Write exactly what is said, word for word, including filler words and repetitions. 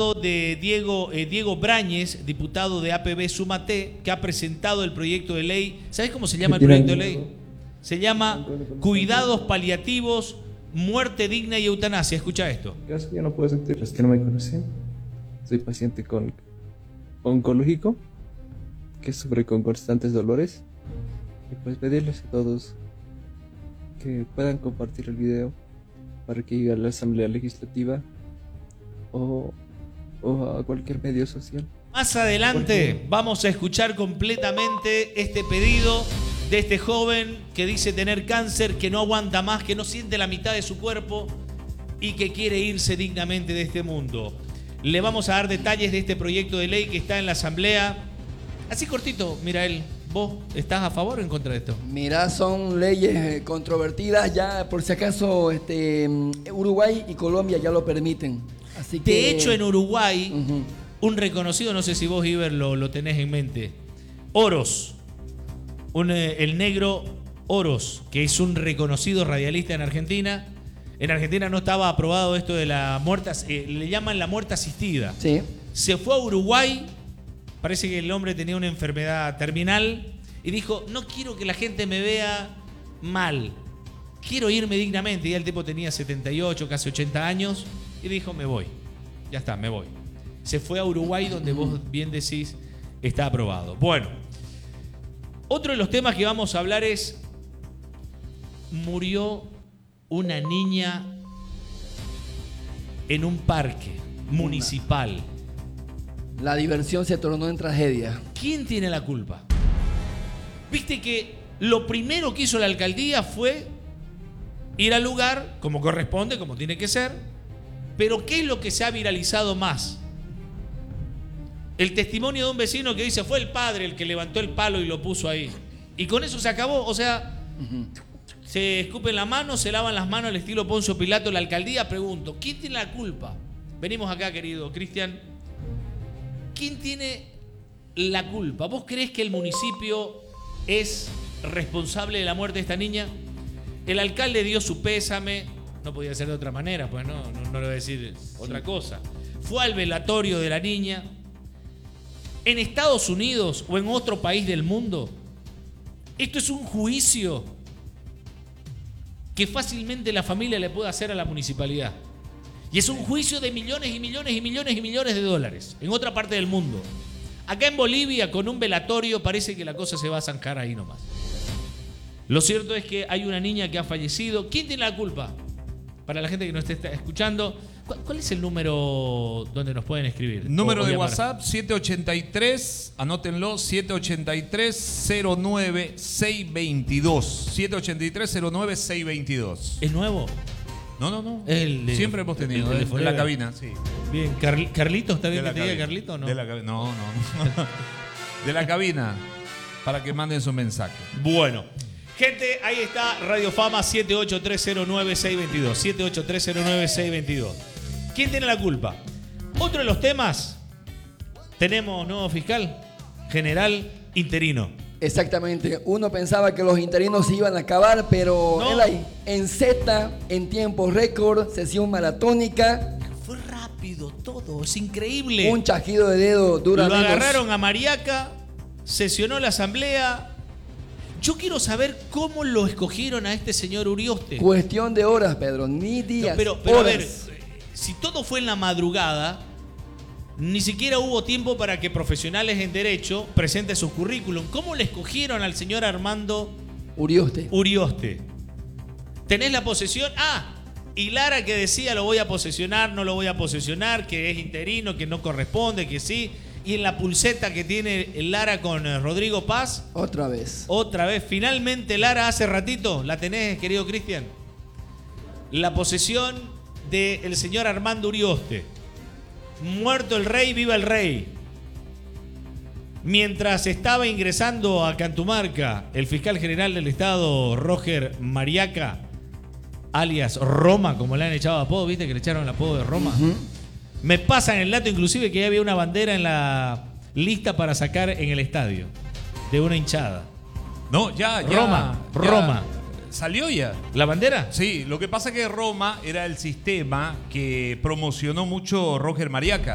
de Diego, eh, Diego Brañez, diputado de A P B Súmate, que ha presentado el proyecto de ley. ¿Sabes cómo se llama el proyecto de ley? Se llama Cuidados Paliativos, Muerte Digna y Eutanasia. Escucha esto. Yo no puedo sentir, los que no me conocen, soy paciente con oncológico, que sufre con constantes dolores, y pues pedirles a todos que puedan compartir el video para que llegue a la Asamblea Legislativa o, o a cualquier medio social. Más adelante Porque... vamos a escuchar completamente este pedido de este joven que dice tener cáncer, que no aguanta más, que no siente la mitad de su cuerpo y que quiere irse dignamente de este mundo. Le vamos a dar detalles de este proyecto de ley que está en la Asamblea. Así cortito, Mirael, ¿vos estás a favor o en contra de esto? Mirá, son leyes controvertidas, ya por si acaso este, Uruguay y Colombia ya lo permiten. Así que... De hecho, en Uruguay, uh-huh. un reconocido, no sé si vos, Iber, lo, lo tenés en mente, Oros, un, eh, el negro Oros, que es un reconocido radialista en Argentina. En Argentina no estaba aprobado esto de la muerte, eh, le llaman la muerte asistida. Sí. Se fue a Uruguay, parece que el hombre tenía una enfermedad terminal y dijo, no quiero que la gente me vea mal, quiero irme dignamente. Y el tipo tenía setenta y ocho, casi ochenta años y dijo, me voy, ya está, me voy. Se fue a Uruguay, donde vos bien decís está aprobado. Bueno, otro de los temas que vamos a hablar es, murió una niña en un parque municipal. La diversión se tornó en tragedia. ¿Quién tiene la culpa? Viste que lo primero que hizo la alcaldía fue ir al lugar, como corresponde, como tiene que ser, pero ¿qué es lo que se ha viralizado más? El testimonio de un vecino que dice, fue el padre el que levantó el palo y lo puso ahí. Y con eso se acabó, o sea... Uh-huh. Se escupen la mano, se lavan las manos al estilo Poncio Pilato. La alcaldía, pregunto, ¿quién tiene la culpa? Venimos acá, querido Cristian. ¿Quién tiene la culpa? ¿Vos creés que el municipio es responsable de la muerte de esta niña? El alcalde dio su pésame, no podía ser de otra manera, pues no, no, no le voy a decir otra cosa. Fue al velatorio de la niña. En Estados Unidos o en otro país del mundo, esto es un juicio que fácilmente la familia le puede hacer a la municipalidad. Y es un juicio de millones y millones y millones y millones de dólares en otra parte del mundo. Acá en Bolivia, con un velatorio, parece que la cosa se va a zanjar ahí nomás. Lo cierto es que hay una niña que ha fallecido. ¿Quién tiene la culpa? Para la gente que nos esté escuchando, ¿cuál es el número donde nos pueden escribir? Número de WhatsApp, siete ochenta y tres, anótenlo, siete ochenta y tres, cero nueve, seis veintidós. siete ochenta y tres, cero nueve, seis veintidós. ¿Es nuevo? No, no, no. El de, Siempre hemos tenido, el de, de la cabina, sí. Bien, Carl, ¿Carlito? ¿Está bien de que te diga Carlito o no? De la, no, no. De la cabina, para que manden su mensaje. Bueno. Gente, ahí está Radio Fama siete ocho tres cero nueve, seis veintidós. siete ocho tres cero nueve, seis veintidós. ¿Quién tiene la culpa? Otro de los temas, tenemos nuevo fiscal general interino. Exactamente. Uno pensaba que los interinos se iban a acabar, pero no. él ahí, en Z, en tiempo récord, sesión maratónica. Fue rápido todo, es increíble. Un chasquido de dedo dura Lo menos. agarraron a Mariaca, sesionó la asamblea. Yo quiero saber cómo lo escogieron a este señor Urioste. Cuestión de horas, Pedro, ni días. No, pero pero horas. a ver, si todo fue en la madrugada, ni siquiera hubo tiempo para que profesionales en derecho presenten su currículum. ¿Cómo le escogieron al señor Armando Urioste? Urioste. ¿Tenés la posesión? Ah, y Lara que decía lo voy a posesionar, no lo voy a posesionar, que es interino, que no corresponde, que sí. Y en la pulseta que tiene Lara con Rodrigo Paz. Otra vez. Otra vez. Finalmente, Lara, hace ratito, la tenés, querido Cristian. La posesión del señor Armando Urioste. Muerto el rey, viva el rey. Mientras estaba ingresando a Cantumarca, el fiscal general del estado, Roger Mariaca, alias Roma, como le han echado apodo, ¿viste que le echaron el apodo de Roma? Uh-huh. Me pasan el dato inclusive que ya había una bandera en la lista para sacar en el estadio de una hinchada. No, ya, ya. Roma, ya. Roma. ¿Salió ya? ¿La bandera? Sí, lo que pasa es que Roma era el sistema que promocionó mucho Roger Mariaca.